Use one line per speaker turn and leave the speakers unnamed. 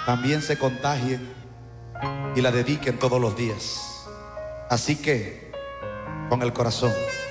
también se contagien y la dediquen todos los días. Así que, con el corazón.